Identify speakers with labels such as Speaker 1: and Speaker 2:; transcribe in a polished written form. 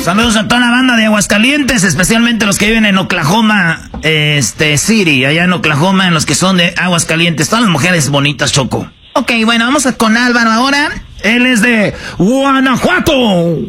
Speaker 1: Saludos a toda la banda de Aguascalientes, especialmente los que viven en Oklahoma City, allá en Oklahoma, en los que son de Aguascalientes. Todas las mujeres bonitas, Choco. Ok, bueno, vamos con Álvaro ahora. Él es de Guanajuato.